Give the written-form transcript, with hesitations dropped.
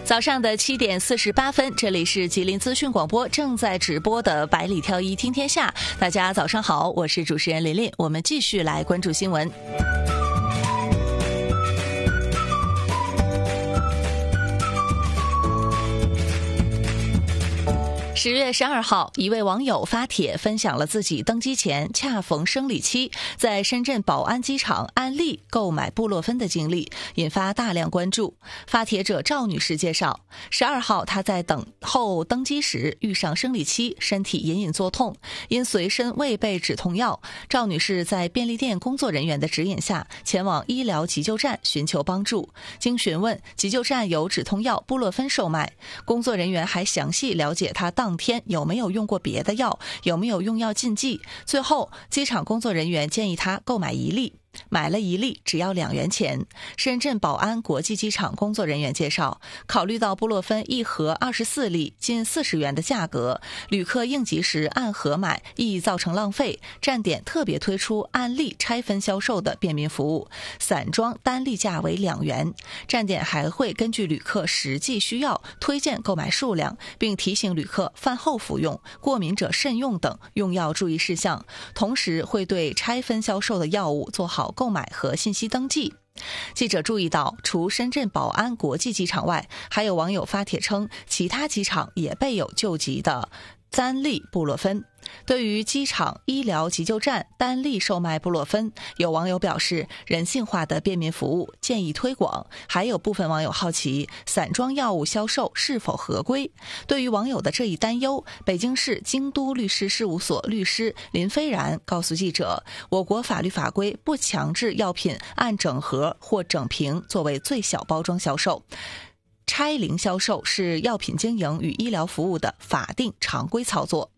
早上的7点48分，这里是吉林资讯广播正在直播的百里挑一听天下。大家早上好，我是主持人琳琳，我们继续来关注新闻。10月12号，一位网友发帖分享了自己登机前恰逢生理期，在深圳宝安机场安利购买布洛芬的经历，引发大量关注。发帖者赵女士介绍，12号她在等候登机时遇上生理期，身体隐隐作痛，因随身未备止痛药，赵女士在便利店工作人员的指引下，前往医疗急救站寻求帮助。经询问，急救站有止痛药布洛芬售卖，工作人员还详细了解她当天有没有用过别的药，有没有用药禁忌。最后机场工作人员建议他购买1粒，买了1粒只要2元钱。深圳宝安国际机场工作人员介绍，考虑到布洛芬1盒24粒近40元的价格，旅客应急时按盒买易造成浪费，站点特别推出按粒拆分销售的便民服务，散装单粒价为2元。站点还会根据旅客实际需要推荐购买数量，并提醒旅客饭后服用、过敏者慎用等用药注意事项，同时会对拆分销售的药物做好购买和信息登记。记者注意到，除深圳宝安国际机场外，还有网友发帖称其他机场也备有救急的单粒布洛芬。对于机场医疗急救站单粒售卖布洛芬，有网友表示人性化的便民服务，建议推广。还有部分网友好奇散装药物销售是否合规。对于网友的这一担忧，北京市京都律师事务所律师林飞然告诉记者，我国法律法规不强制药品按整盒或整瓶作为最小包装销售，拆零销售是药品经营与医疗服务的法定常规操作。